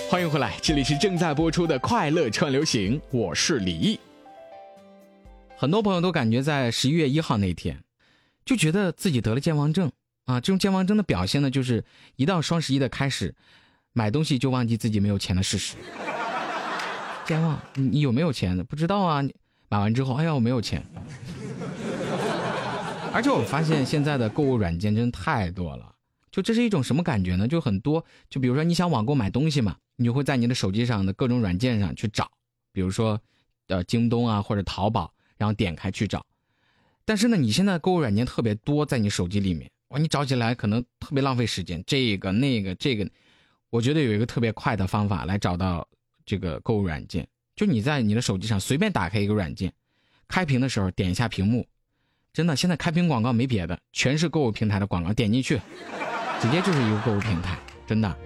欢迎回来，这里是正在播出的快乐串流行，我是李毅。很多朋友都感觉在11月1号那天就觉得自己得了健忘症啊，这种健忘症的表现呢，就是一到双11的开始买东西就忘记自己没有钱的事实。健忘，你有没有钱的不知道啊，买完之后哎呀我没有钱。而且我发现现在的购物软件真太多了，就这是一种什么感觉呢？就很多，就比如说你想网购买东西嘛，你就会在你的手机上的各种软件上去找，比如说京东啊或者淘宝，然后点开去找。但是呢，你现在购物软件特别多，在你手机里面，哇，你找起来可能特别浪费时间，这个那个这个。我觉得有一个特别快的方法来找到这个购物软件，就你在你的手机上随便打开一个软件，开屏的时候点一下屏幕，真的现在开屏广告没别的，全是购物平台的广告，点进去直接就是一个购物平台，真的。